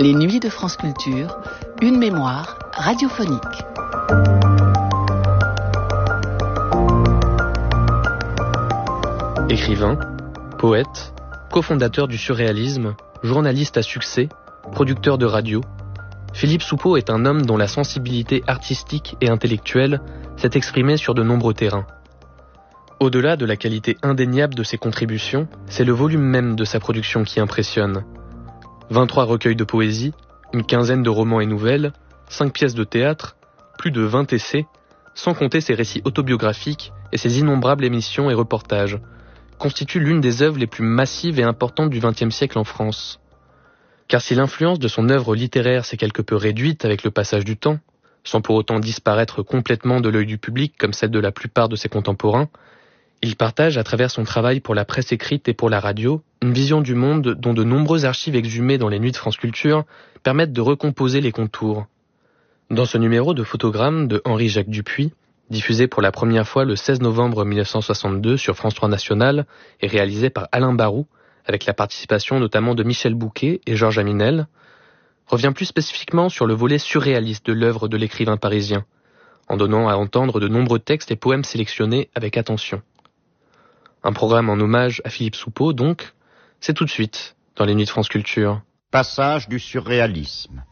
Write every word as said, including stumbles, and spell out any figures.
Les Nuits de France Culture, une mémoire radiophonique. Écrivain, poète, cofondateur du surréalisme, journaliste à succès, producteur de radio, Philippe Soupeau est un homme dont la sensibilité artistique et intellectuelle s'est exprimée sur de nombreux terrains. Au-delà de la qualité indéniable de ses contributions, c'est le volume même de sa production qui impressionne. vingt-trois recueils de poésie, une quinzaine de romans et nouvelles, cinq pièces de théâtre, plus de vingt essais, sans compter ses récits autobiographiques et ses innombrables émissions et reportages, constituent l'une des œuvres les plus massives et importantes du vingtième siècle en France. Car si l'influence de son œuvre littéraire s'est quelque peu réduite avec le passage du temps, sans pour autant disparaître complètement de l'œil du public comme celle de la plupart de ses contemporains, il partage, à travers son travail pour la presse écrite et pour la radio, une vision du monde dont de nombreuses archives exhumées dans les Nuits de France Culture permettent de recomposer les contours. Dans ce numéro de Photogramme de Henri-Jacques Dupuis, diffusé pour la première fois le seize novembre mille neuf cent soixante-deux sur France trois National et réalisé par Alain Barou, avec la participation notamment de Michel Bouquet et Georges Aminel, revient plus spécifiquement sur le volet surréaliste de l'œuvre de l'écrivain parisien, en donnant à entendre de nombreux textes et poèmes sélectionnés avec attention. Un programme en hommage à Philippe Soupeau, donc, c'est tout de suite dans les Nuits de France Culture. Passage du surréalisme.